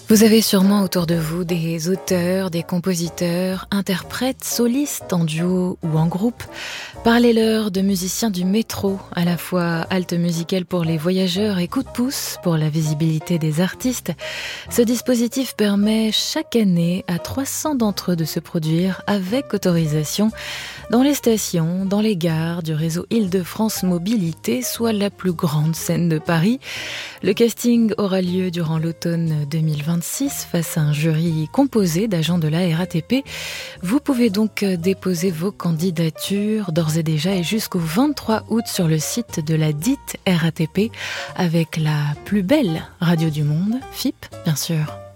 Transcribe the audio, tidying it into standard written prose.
Vous avez sûrement autour de vous des auteurs, des compositeurs, interprètes, solistes en duo ou en groupe. Parlez-leur de musiciens du métro, à la fois halte musicale pour les voyageurs et coup de pouce pour la visibilité des artistes. Ce dispositif permet chaque année à 300 d'entre eux de se produire avec autorisation dans les stations, dans les gares du réseau Île-de-France Mobilité, soit la plus grande scène de Paris. Le casting aura lieu durant l'automne 2026 face à un jury composé d'agents de la RATP. Vous pouvez donc déposer vos candidatures d'ores et déjà et jusqu'au 23 août sur le site de la dite RATP avec la plus belle radio du monde, FIP bien sûr.